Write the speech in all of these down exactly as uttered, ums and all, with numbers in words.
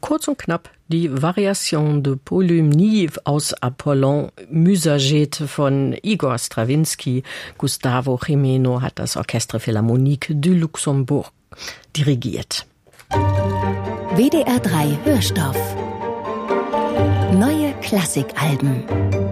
Kurz und knapp die Variation de Polymnie aus Apollon Musagete von Igor Strawinsky. Gustavo Gimeno hat das Orchestre Philharmonique du Luxembourg dirigiert. W D R drei Hörstoff. Neue Klassikalben.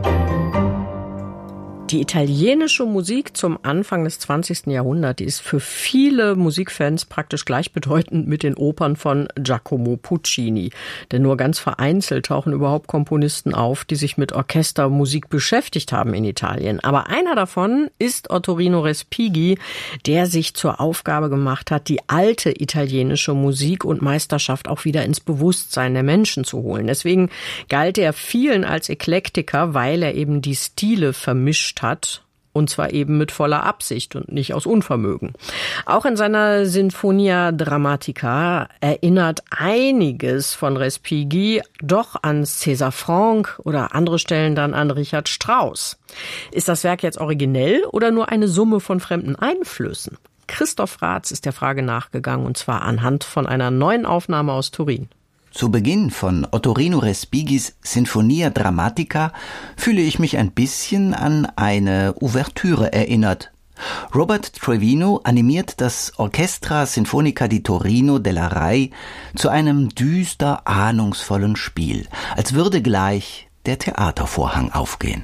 Die italienische Musik zum Anfang des zwanzigsten Jahrhunderts, die ist für viele Musikfans praktisch gleichbedeutend mit den Opern von Giacomo Puccini. Denn nur ganz vereinzelt tauchen überhaupt Komponisten auf, die sich mit Orchestermusik beschäftigt haben in Italien. Aber einer davon ist Ottorino Respighi, der sich zur Aufgabe gemacht hat, die alte italienische Musik und Meisterschaft auch wieder ins Bewusstsein der Menschen zu holen. Deswegen galt er vielen als Eklektiker, weil er eben die Stile vermischt hat, und zwar eben mit voller Absicht und nicht aus Unvermögen. Auch in seiner Sinfonia Drammatica erinnert einiges von Respighi doch an César Franck oder andere Stellen dann an Richard Strauss. Ist das Werk jetzt originell oder nur eine Summe von fremden Einflüssen? Christoph Raths ist der Frage nachgegangen, und zwar anhand von einer neuen Aufnahme aus Turin. Zu Beginn von Ottorino Respighis Sinfonia Drammatica fühle ich mich ein bisschen an eine Ouvertüre erinnert. Robert Trevino animiert das Orchestra Sinfonica di Torino della Rai zu einem düster ahnungsvollen Spiel, als würde gleich der Theatervorhang aufgehen.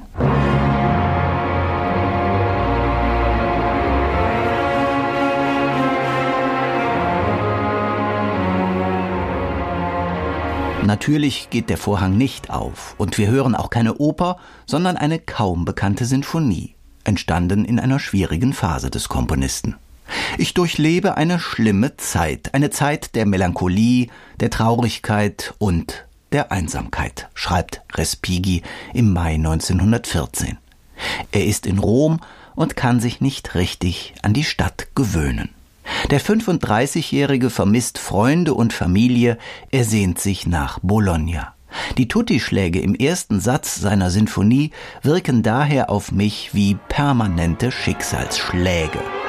Natürlich geht der Vorhang nicht auf und wir hören auch keine Oper, sondern eine kaum bekannte Sinfonie, entstanden in einer schwierigen Phase des Komponisten. Ich durchlebe eine schlimme Zeit, eine Zeit der Melancholie, der Traurigkeit und der Einsamkeit, schreibt Respighi im Mai neunzehnhundertvierzehn. Er ist in Rom und kann sich nicht richtig an die Stadt gewöhnen. Der fünfunddreißigjährige vermisst Freunde und Familie, er sehnt sich nach Bologna. Die Tutti-Schläge im ersten Satz seiner Sinfonie wirken daher auf mich wie permanente Schicksalsschläge.